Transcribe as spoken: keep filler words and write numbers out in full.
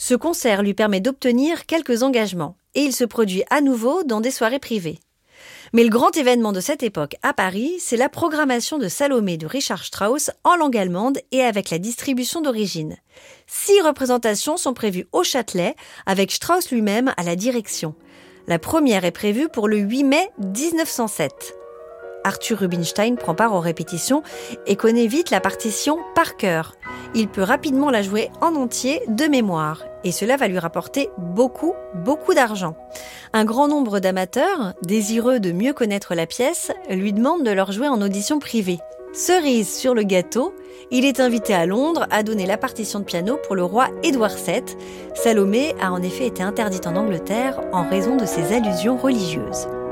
Ce concert lui permet d'obtenir quelques engagements et il se produit à nouveau dans des soirées privées. Mais le grand événement de cette époque à Paris, c'est la programmation de Salomé de Richard Strauss en langue allemande et avec la distribution d'origine. Six représentations sont prévues au Châtelet, avec Strauss lui-même à la direction. La première est prévue pour le huit mai dix-neuf cent sept. Arthur Rubinstein prend part aux répétitions et connaît vite la partition par cœur. Il peut rapidement la jouer en entier de mémoire et cela va lui rapporter beaucoup, beaucoup d'argent. Un grand nombre d'amateurs, désireux de mieux connaître la pièce, lui demandent de leur jouer en audition privée. Cerise sur le gâteau, il est invité à Londres à donner la partition de piano pour le roi Édouard sept. Salomé a en effet été interdite en Angleterre en raison de ses allusions religieuses.